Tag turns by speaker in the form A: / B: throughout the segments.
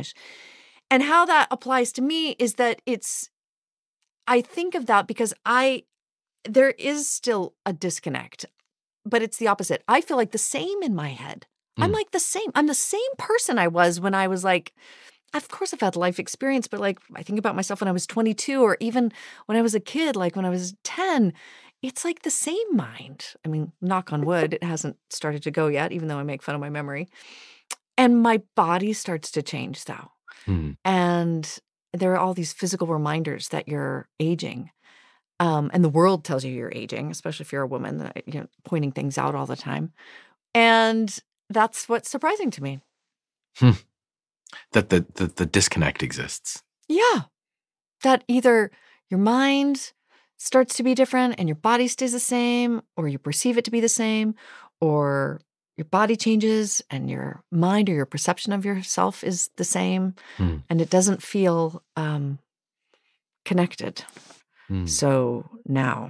A: diminish. And how that applies to me is that I think of that because there is still a disconnect, but it's the opposite. I feel like the same in my head. I'm like the same. I'm the same person I was when I was like, of course I've had life experience, but like I think about myself when I was 22 or even when I was a kid, like when I was 10, it's like the same mind. I mean, knock on wood, it hasn't started to go yet, even though I make fun of my memory. And my body starts to change though. And there are all these physical reminders that you're aging. And the world tells you you're aging, especially if you're a woman, pointing things out all the time. And that's what's surprising to me.
B: That the disconnect exists.
A: Yeah. That either your mind starts to be different and your body stays the same, or you perceive it to be the same, or your body changes and your mind or your perception of yourself is the same, and it doesn't feel connected. So now,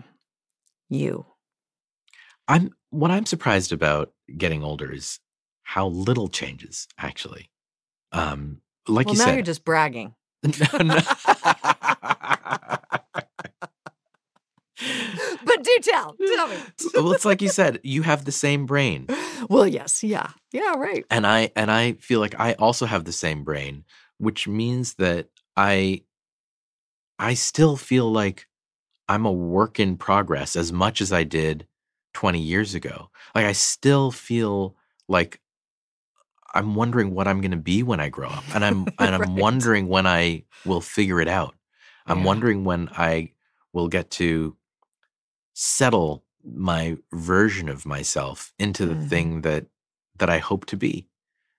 B: what I'm surprised about getting older is how little changes, actually. Like you said,
A: now you're just bragging.
B: No.
A: But do tell me.
B: Well, it's like you said, you have the same brain.
A: Well, yes, yeah, right.
B: And I feel like I also have the same brain, which means that I still feel like I'm a work in progress as much as I did 20 years ago. Like I still feel like I'm wondering what I'm going to be when I grow up, and I'm I'm wondering when I will figure it out. I'm wondering when I will get to settle my version of myself into the thing that I hope to be.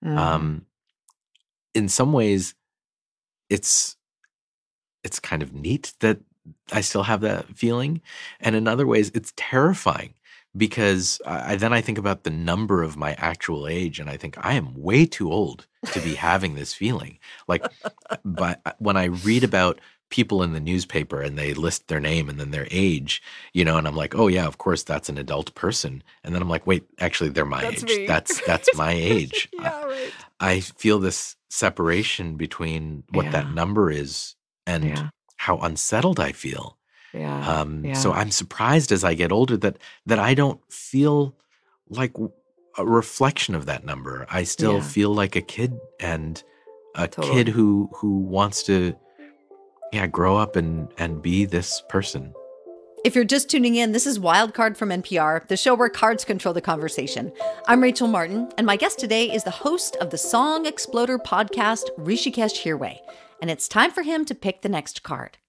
B: In some ways, it's kind of neat that I still have that feeling, and in other ways, it's terrifying because then I think about the number of my actual age, and I think I am way too old to be having this feeling. Like, but when I read about people in the newspaper and they list their name and then their age, and I'm like, oh yeah, of course that's an adult person. And then I'm like, wait, actually they're my age.
A: Me.
B: That's my age.
A: Right.
B: I feel this separation between what that number is and how unsettled I feel. So I'm surprised as I get older that I don't feel like a reflection of that number. I still feel like a kid, and a kid who wants to grow up and be this person.
C: If you're just tuning in, this is Wildcard from NPR, the show where cards control the conversation. I'm Rachel Martin, and my guest today is the host of the Song Exploder podcast, Hrishikesh Hirway. And it's time for him to pick the next card.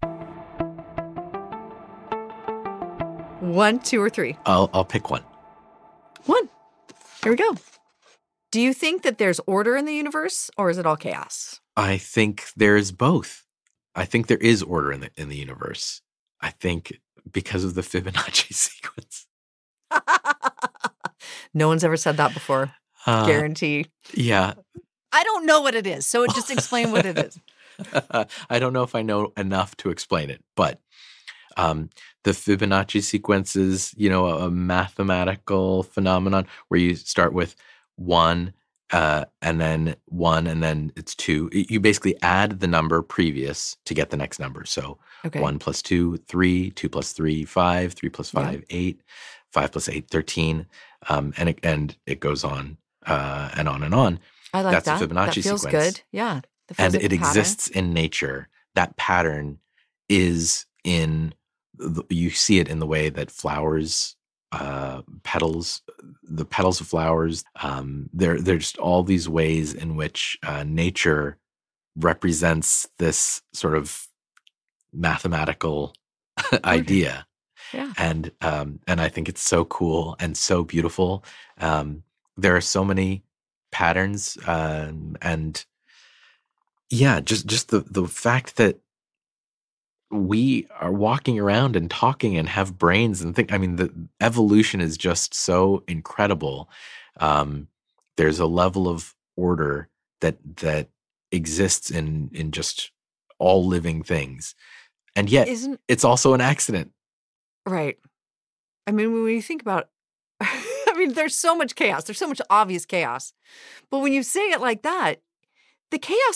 A: 1, 2, or 3?
B: I'll pick one.
A: 1. Here we go. Do you think that there's order in the universe, or is it all chaos?
B: I think there's both. I think there is order in the universe. I think because of the Fibonacci sequence.
A: No one's ever said that before. Guarantee.
B: Yeah.
A: I don't know what it is, so just explain what it is.
B: I don't know if I know enough to explain it, but the Fibonacci sequence is, a mathematical phenomenon where you start with 1, and then 1, and then it's 2. You basically add the number previous to get the next number. So 1 plus 2, 3, 2 plus 3, 5, 3 plus 5, 8, 5 plus 8, 13. And it goes on and on and on.
A: I like that.
B: That's the Fibonacci
A: that feels
B: sequence.
A: Good. Yeah.
B: And it exists in nature. That pattern is you see it in the way that flowers, the petals of flowers. There's just all these ways in which nature represents this sort of mathematical idea.
A: Yeah.
B: And I think it's so cool and so beautiful. There are so many patterns, and just the fact that we are walking around and talking and have brains and think. I mean, the evolution is just so incredible. There's a level of order that exists in just all living things, and yet it's also an accident.
A: Right. I mean, when you think about, there's so much chaos. There's so much obvious chaos, but when you say it like that, the chaos